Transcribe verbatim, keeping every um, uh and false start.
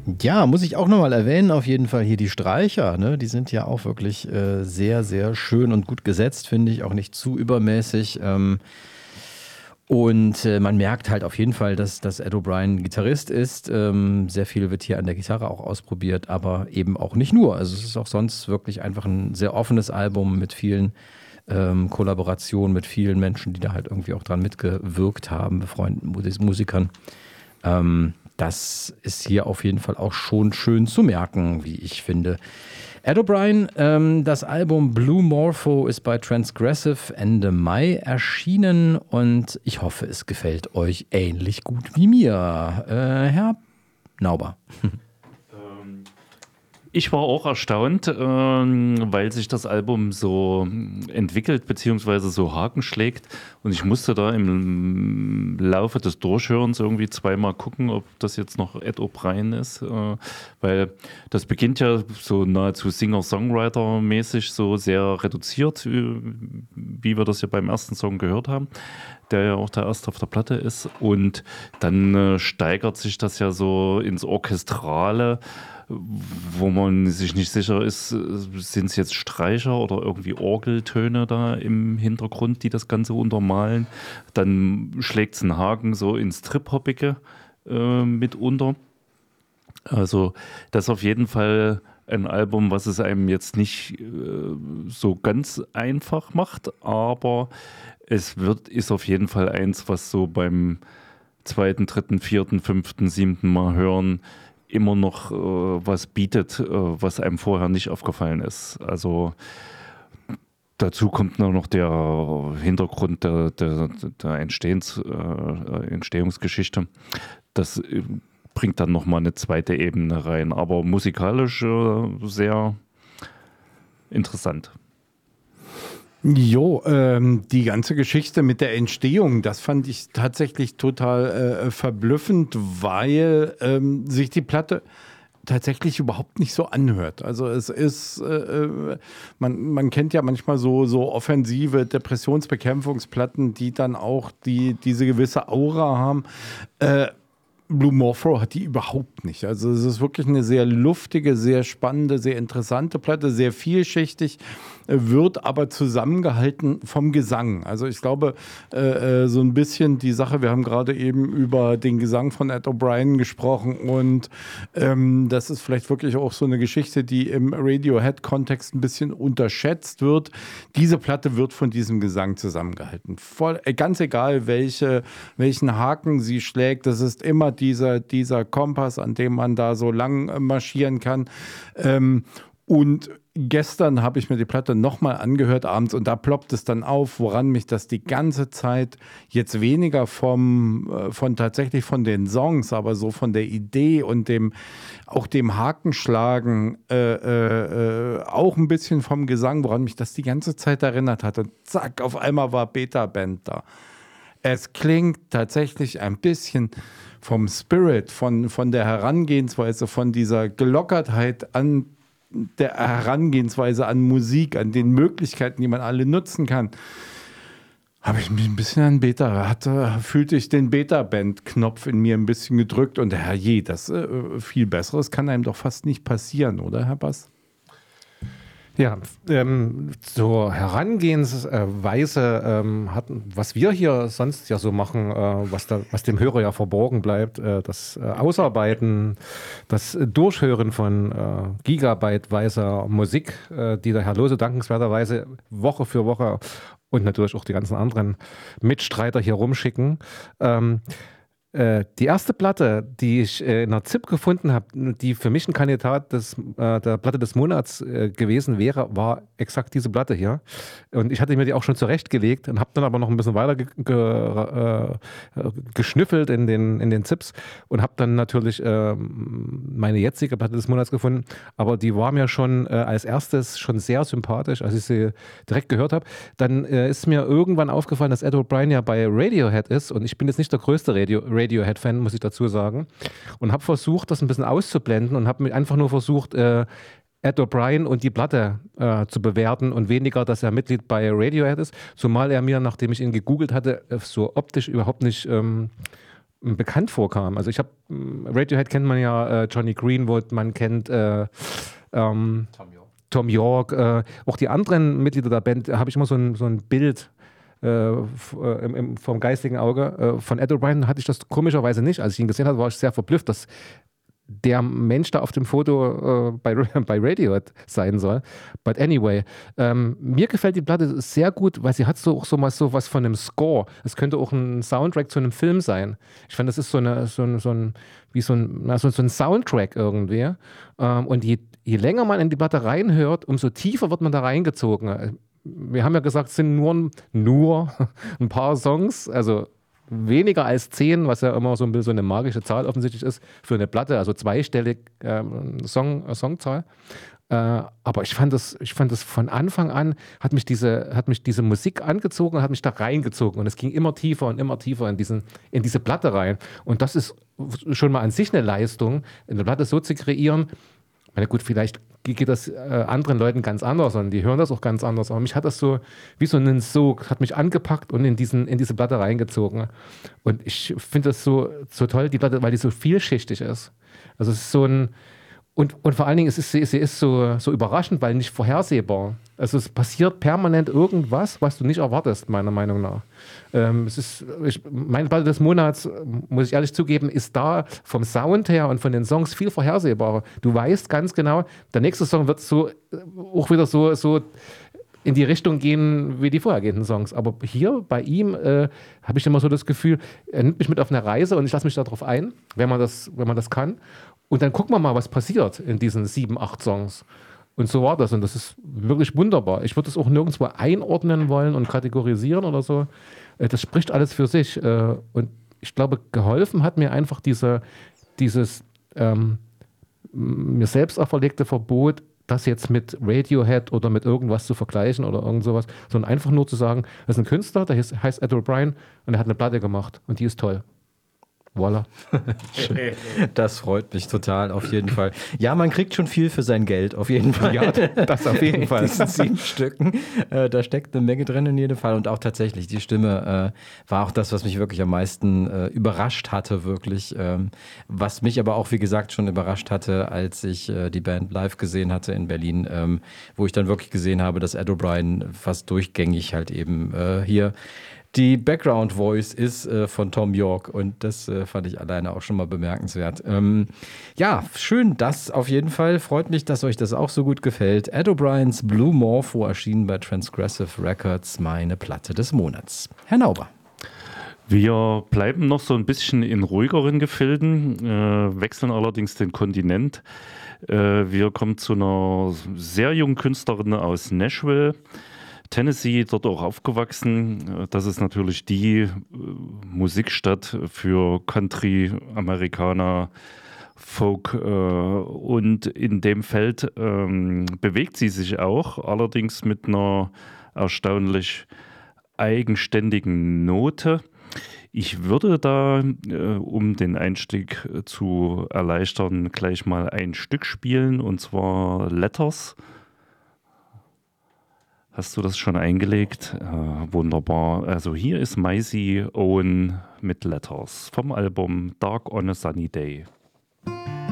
Ja, muss ich auch nochmal erwähnen, auf jeden Fall hier die Streicher, ne? Die sind ja auch wirklich äh, sehr, sehr schön und gut gesetzt, finde ich, auch nicht zu übermäßig. Ähm, und äh, man merkt halt auf jeden Fall, dass, dass Ed O'Brien Gitarrist ist. Ähm, sehr viel wird hier an der Gitarre auch ausprobiert, aber eben auch nicht nur. Also es ist auch sonst wirklich einfach ein sehr offenes Album mit vielen ähm, Kollaborationen, mit vielen Menschen, die da halt irgendwie auch dran mitgewirkt haben, befreundeten Mus- Musikern. Ähm, das ist hier auf jeden Fall auch schon schön zu merken, wie ich finde. Ed O'Brien, ähm, das Album Blue Morpho ist bei Transgressive Ende Mai erschienen und ich hoffe, es gefällt euch ähnlich gut wie mir. Äh, Herr Nauber. Ich war auch erstaunt, ähm, weil sich das Album so entwickelt beziehungsweise so Haken schlägt. Und ich musste da im Laufe des Durchhörens irgendwie zweimal gucken, ob das jetzt noch Ed O'Brien ist. Äh, weil das beginnt ja so nahezu Singer-Songwriter-mäßig, so sehr reduziert, wie wir das ja beim ersten Song gehört haben, der ja auch der erste auf der Platte ist. Und dann äh, steigert sich das ja so ins Orchestrale, wo man sich nicht sicher ist, sind es jetzt Streicher oder irgendwie Orgeltöne da im Hintergrund, die das Ganze untermalen. Dann schlägt es einen Haken so ins Trip-Hoppige äh, mitunter. Also das ist auf jeden Fall ein Album, was es einem jetzt nicht äh, so ganz einfach macht, aber es wird, ist auf jeden Fall eins, was so beim zweiten, dritten, vierten, fünften, siebten Mal hören immer noch äh, was bietet, äh, was einem vorher nicht aufgefallen ist. Also dazu kommt noch der Hintergrund der, der, der Entstehens, äh, Entstehungsgeschichte. Das äh, bringt dann nochmal eine zweite Ebene rein, aber musikalisch äh, sehr interessant. Jo, ähm, die ganze Geschichte mit der Entstehung, das fand ich tatsächlich total äh, verblüffend, weil ähm, sich die Platte tatsächlich überhaupt nicht so anhört. Also es ist, äh, man, man kennt ja manchmal so, so offensive Depressionsbekämpfungsplatten, die dann auch die, diese gewisse Aura haben. Äh, Blue Morpho hat die überhaupt nicht. Also es ist wirklich eine sehr luftige, sehr spannende, sehr interessante Platte, sehr vielschichtig, wird aber zusammengehalten vom Gesang. Also ich glaube, äh, so ein bisschen die Sache, wir haben gerade eben über den Gesang von Ed O'Brien gesprochen und ähm, das ist vielleicht wirklich auch so eine Geschichte, die im Radiohead-Kontext ein bisschen unterschätzt wird. Diese Platte wird von diesem Gesang zusammengehalten. Voll, ganz egal, welche, welchen Haken sie schlägt, das ist immer dieser, dieser Kompass, an dem man da so lang marschieren kann. Ähm, und gestern habe ich mir die Platte nochmal angehört abends und da ploppt es dann auf, woran mich das die ganze Zeit jetzt weniger vom, von tatsächlich von den Songs, aber so von der Idee und dem, auch dem Hakenschlagen, äh, äh, auch ein bisschen vom Gesang, woran mich das die ganze Zeit erinnert hat. Und zack, auf einmal war Beta Band da. Es klingt tatsächlich ein bisschen vom Spirit, von, von der Herangehensweise, von dieser Gelockertheit an der Herangehensweise an Musik, an den Möglichkeiten, die man alle nutzen kann, habe ich mich ein bisschen an Beta, hatte, fühlte ich den Beta-Band-Knopf in mir ein bisschen gedrückt und herrje, das äh, viel Besseres kann einem doch fast nicht passieren, oder Herr Bass? Ja, ähm, zur Herangehensweise, ähm, hat, was wir hier sonst ja so machen, äh, was, da, was dem Hörer ja verborgen bleibt, äh, das äh, Ausarbeiten, das Durchhören von äh, gigabyteweise Musik, äh, die der Herr Lose dankenswerterweise Woche für Woche und natürlich auch die ganzen anderen Mitstreiter hier rumschicken. Ähm, Die erste Platte, die ich in einer Z I P gefunden habe, die für mich ein Kandidat des, äh, der Platte des Monats äh, gewesen wäre, war exakt diese Platte hier. Und ich hatte mir die auch schon zurechtgelegt und habe dann aber noch ein bisschen weiter ge ge äh, geschnüffelt in den, in den Z I Ps und habe dann natürlich äh, meine jetzige Platte des Monats gefunden. Aber die war mir schon äh, als erstes schon sehr sympathisch, als ich sie direkt gehört habe. Dann äh, ist mir irgendwann aufgefallen, dass Ed O'Brien ja bei Radiohead ist und ich bin jetzt nicht der größte Radio Radiohead-Fan, muss ich dazu sagen. Und habe versucht, das ein bisschen auszublenden und habe einfach nur versucht, äh, Ed O'Brien und die Platte äh, zu bewerten und weniger, dass er Mitglied bei Radiohead ist. Zumal er mir, nachdem ich ihn gegoogelt hatte, so optisch überhaupt nicht ähm, bekannt vorkam. Also ich habe, Radiohead kennt man ja, äh, Johnny Greenwood, man kennt äh, ähm, Tom York, Tom York äh, auch die anderen Mitglieder der Band, habe ich immer so ein, so ein Bild äh, im, im, vom geistigen Auge. Äh, von Ed O'Brien hatte ich das komischerweise nicht. Als ich ihn gesehen habe, war ich sehr verblüfft, dass der Mensch da auf dem Foto äh, bei, bei Radiohead sein soll. But anyway, ähm, mir gefällt die Platte sehr gut, weil sie hat so auch so mal so was von einem Score. Es könnte auch ein Soundtrack zu einem Film sein. Ich fand, das ist so eine, so ein, so ein, wie so ein, na, so, so ein Soundtrack irgendwie. Ähm, und je, je länger man in die Platte reinhört, umso tiefer wird man da reingezogen. Wir haben ja gesagt, es sind nur, nur ein paar Songs, also weniger als zehn, was ja immer so ein bisschen so eine magische Zahl offensichtlich ist für eine Platte, also zweistellig ähm, Song, äh, Songzahl. Äh, aber ich fand das, ich fand das von Anfang an, hat mich diese, hat mich diese Musik angezogen und hat mich da reingezogen. Und es ging immer tiefer und immer tiefer in, diesen, in diese Platte rein. Und das ist schon mal an sich eine Leistung, eine Platte so zu kreieren. Ich meine, gut, vielleicht geht das äh, anderen Leuten ganz anders und die hören das auch ganz anders. Aber mich hat das so wie so einen Sog, hat mich angepackt und in, diesen, in diese Platte reingezogen. Und ich finde das so, so toll, die Platte, weil die so vielschichtig ist. Also es ist so ein, und, und vor allen Dingen, es ist, sie ist so, so überraschend, weil nicht vorhersehbar. Also es passiert permanent irgendwas, was du nicht erwartest, meiner Meinung nach. Ähm, es ist, ich, meine Platte des Monats, muss ich ehrlich zugeben, ist da vom Sound her und von den Songs viel vorhersehbarer. Du weißt ganz genau, der nächste Song wird so auch wieder so, so in die Richtung gehen wie die vorhergehenden Songs. Aber hier bei ihm äh, habe ich immer so das Gefühl, er nimmt mich mit auf eine Reise und ich lasse mich darauf ein, wenn man das, wenn man das kann. Und dann gucken wir mal, was passiert in diesen sieben, acht Songs. Und so war das. Und das ist wirklich wunderbar. Ich würde es auch nirgendwo einordnen wollen und kategorisieren oder so. Das spricht alles für sich. Und ich glaube, geholfen hat mir einfach diese, dieses ähm, mir selbst auferlegte Verbot, das jetzt mit Radiohead oder mit irgendwas zu vergleichen oder irgend sowas, sondern einfach nur zu sagen, das ist ein Künstler, der heißt Ed O'Brien und er hat eine Platte gemacht und die ist toll. Voilà. Das freut mich total, auf jeden Fall. Ja, man kriegt schon viel für sein Geld, auf jeden Fall. Ja, das auf jeden Fall. In diesen sieben Stücken. Äh, da steckt eine Menge drin in jedem Fall. Und auch tatsächlich, die Stimme äh, war auch das, was mich wirklich am meisten äh, überrascht hatte, wirklich. Ähm, was mich aber auch, wie gesagt, schon überrascht hatte, als ich äh, die Band live gesehen hatte in Berlin, ähm, wo ich dann wirklich gesehen habe, dass Ed O'Brien fast durchgängig halt eben äh, hier die Background Voice ist äh, von Tom York und das äh, fand ich alleine auch schon mal bemerkenswert. Ähm, ja, schön, das auf jeden Fall. Freut mich, dass euch das auch so gut gefällt. Ed O'Briens Blue Morpho erschienen bei Transgressive Records, meine Platte des Monats. Herr Nauber. Wir bleiben noch so ein bisschen in ruhigeren Gefilden, äh, wechseln allerdings den Kontinent. Äh, wir kommen zu einer sehr jungen Künstlerin aus Nashville, Tennessee, dort auch aufgewachsen. Das ist natürlich die äh, Musikstadt für Country, Amerikaner, Folk äh, und in dem Feld ähm, bewegt sie sich auch, allerdings mit einer erstaunlich eigenständigen Note. Ich würde da, äh, um den Einstieg zu erleichtern, gleich mal ein Stück spielen, und zwar Letters. Hast du das schon eingelegt? Äh, wunderbar. Also hier ist Maisie Owen mit Letters vom Album Dark on a Sunny Day.